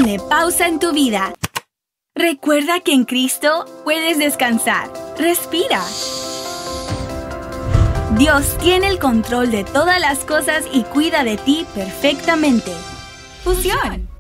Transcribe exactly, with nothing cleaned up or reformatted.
Ponle pausa en tu vida. Recuerda que en Cristo puedes descansar. Respira. Dios tiene el control de todas las cosas y cuida de ti perfectamente. Fusión.